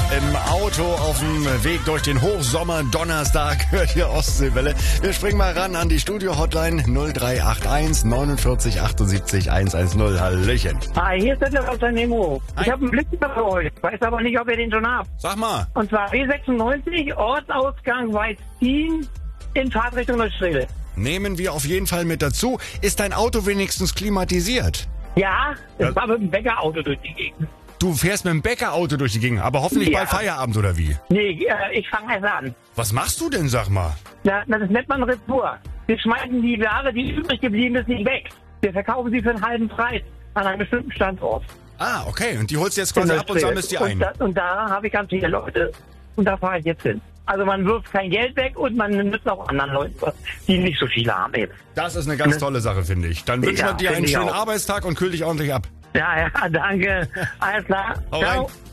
Im Auto auf dem Weg durch den Hochsommer-Donnerstag hört ihr Ostseewelle. Wir springen mal ran an die Studio-Hotline 0381 49 78 110. Hallöchen. Hi, hier ist der aus der Nemo. Ich habe einen Blitzlichter für euch, weiß aber nicht, ob ihr den schon habt. Sag mal. Und zwar W96, Ortsausgang Weißzien in Fahrtrichtung Neustrelitz. Nehmen wir auf jeden Fall mit dazu. Ist dein Auto wenigstens klimatisiert? Ja, es war mit dem Bäckerauto durch die Gegend. Du fährst mit dem Bäckerauto durch die Gegend, aber hoffentlich bald Feierabend, oder wie? Nee, ich fange erst an. Was machst du denn, sag mal? Na, das nennt man Retour. Wir schmeißen die Ware, die übrig geblieben ist, nicht weg. Wir verkaufen sie für einen halben Preis an einem bestimmten Standort. Ah, okay. Und die holst du jetzt quasi ab und sammelst die ein? Und da habe ich ganz viele Leute. Und da fahre ich jetzt hin. Also man wirft kein Geld weg und man nützt auch anderen Leuten was, die nicht so viele haben jetzt. Das ist eine ganz tolle Sache, finde ich. Dann wünschen wir dir einen schönen Arbeitstag und kühl dich ordentlich ab. Ja, danke. Alles klar. Hau Ciao. rein.